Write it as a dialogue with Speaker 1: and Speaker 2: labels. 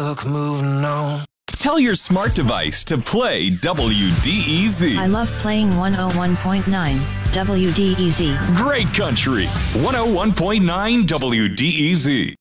Speaker 1: luck moving on.
Speaker 2: Tell your smart device to play WDEZ.
Speaker 3: I love playing 101.9 WDEZ.
Speaker 2: Great country. 101.9 WDEZ.